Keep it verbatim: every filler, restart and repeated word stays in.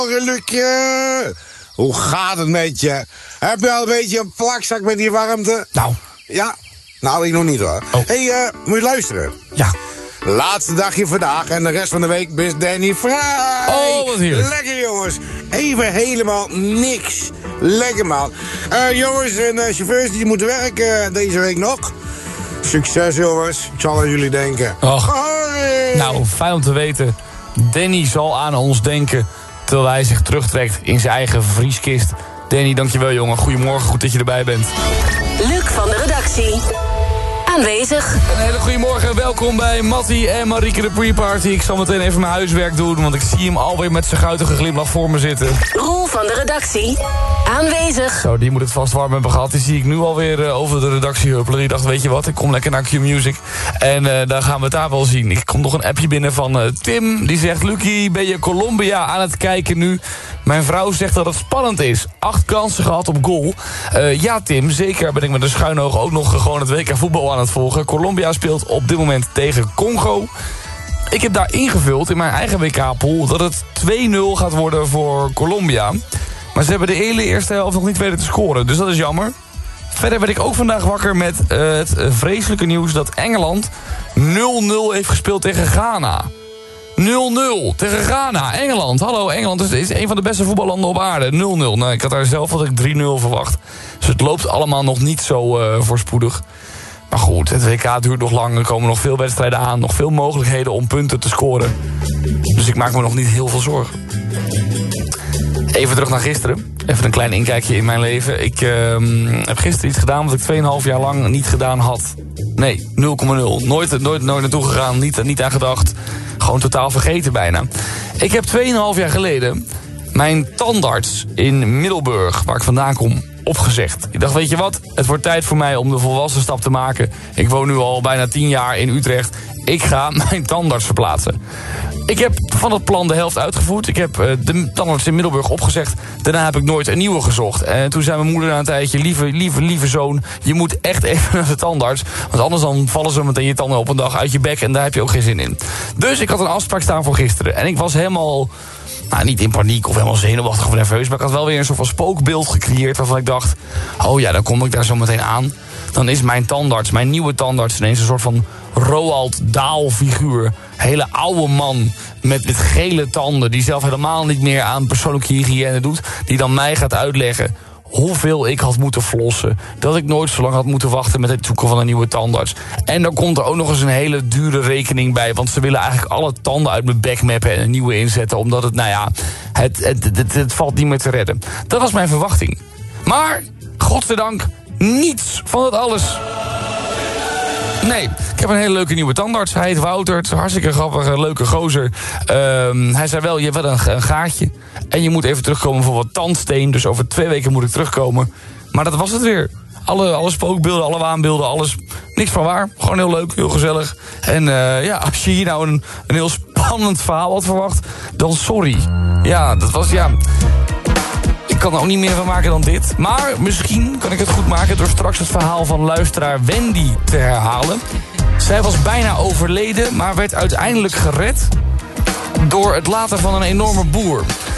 Lukje, hoe gaat het met je? Heb je al een beetje een plakzak met die warmte? Nou. Ja? Nou, ik nog niet hoor. Hé, oh. hey, uh, moet je luisteren? Ja. Laatste dagje vandaag en de rest van de week is Danny vrij. Oh, wat heerlijk. Lekker jongens. Even helemaal niks. Lekker man. Uh, jongens en uh, chauffeurs die moeten werken deze week nog. Succes jongens. Ik zal aan jullie denken. Och. Hoi. Nou, fijn om te weten. Danny zal aan ons denken terwijl hij zich terugtrekt in zijn eigen vrieskist. Danny, dankjewel jongen. Goedemorgen, goed dat je erbij bent. Luc van de redactie. Aanwezig. Een hele goede morgen, welkom bij Mattie en Marieke de pre-party. Ik zal meteen even mijn huiswerk doen, want ik zie hem alweer met zijn guitige glimlach voor me zitten. Roel van de redactie. Aanwezig. Zo, die moet het vast warm hebben gehad. Die zie ik nu alweer uh, over de redactie huppelen. Die dacht, weet je wat, ik kom lekker naar Q-Music. En uh, daar gaan we het daar wel zien. Ik kom nog een appje binnen van uh, Tim. Die zegt, Lucie, ben je Colombia aan het kijken nu? Mijn vrouw zegt dat het spannend is. Acht kansen gehad op goal. Uh, ja, Tim, zeker ben ik met een schuin oog ook nog gewoon het W K voetbal aan het volgen. Colombia speelt op dit moment tegen Congo. Ik heb daar ingevuld in mijn eigen W K-pool dat het twee nul gaat worden voor Colombia. Maar ze hebben de hele eerste helft nog niet weten te scoren, dus dat is jammer. Verder werd ik ook vandaag wakker met uh, het vreselijke nieuws dat Engeland nul nul heeft gespeeld tegen Ghana. nul nul tegen Ghana. Engeland. Hallo, Engeland is, is een van de beste voetballanden op aarde. nul nul. Nou, ik had daar zelf had ik drie nul verwacht. Dus het loopt allemaal nog niet zo uh, voorspoedig. Maar goed, het W K duurt nog lang. Er komen nog veel wedstrijden aan. Nog veel mogelijkheden om punten te scoren. Dus ik maak me nog niet heel veel zorgen. Even terug naar gisteren. Even een klein inkijkje in mijn leven. Ik uh, heb gisteren iets gedaan wat ik twee komma vijf jaar lang niet gedaan had. Nee, nul komma nul. Nooit, nooit, nooit naartoe gegaan. Niet, niet aan gedacht. Gewoon totaal vergeten bijna. Ik heb twee komma vijf jaar geleden mijn tandarts in Middelburg, waar ik vandaan kom, opgezegd. Ik dacht, weet je wat? Het wordt tijd voor mij om de volwassen stap te maken. Ik woon nu al bijna tien jaar in Utrecht. Ik ga mijn tandarts verplaatsen. Ik heb van het plan de helft uitgevoerd. Ik heb uh, de tandarts in Middelburg opgezegd. Daarna heb ik nooit een nieuwe gezocht. En toen zei mijn moeder na een tijdje, lieve, lieve, lieve zoon, je moet echt even naar de tandarts. Want anders dan vallen ze meteen je tanden op een dag uit je bek en daar heb je ook geen zin in. Dus ik had een afspraak staan voor gisteren. En ik was helemaal, nou, niet in paniek of helemaal zenuwachtig of nerveus, maar ik had wel weer een soort van spookbeeld gecreëerd waarvan ik dacht, oh ja, dan kom ik daar zo meteen aan. Dan is mijn tandarts, mijn nieuwe tandarts, ineens een soort van Roald Dahl figuur. Hele oude man met, met gele tanden, die zelf helemaal niet meer aan persoonlijke hygiëne doet, die dan mij gaat uitleggen hoeveel ik had moeten flossen, dat ik nooit zo lang had moeten wachten met het zoeken van een nieuwe tandarts. En dan komt er ook nog eens een hele dure rekening bij, want ze willen eigenlijk alle tanden uit mijn bek meppen en een nieuwe inzetten, omdat het, nou ja, het, het, het, het, het valt niet meer te redden. Dat was mijn verwachting. Maar, godzijdank, niets van het alles. Nee, ik heb een hele leuke nieuwe tandarts. Hij heet Wouter, het is een hartstikke grappige, leuke gozer. Uh, hij zei wel, je hebt wel een, een gaatje. En je moet even terugkomen voor wat tandsteen. Dus over twee weken moet ik terugkomen. Maar dat was het weer. Alle, alle spookbeelden, alle waanbeelden, alles. Niks van waar. Gewoon heel leuk, heel gezellig. En uh, ja, als je hier nou een, een heel spannend verhaal had verwacht, dan sorry. Ja, dat was, ja... Ik kan er ook niet meer van maken dan dit. Maar misschien kan ik het goed maken door straks het verhaal van luisteraar Wendy te herhalen. Zij was bijna overleden, maar werd uiteindelijk gered door het laten van een enorme boer.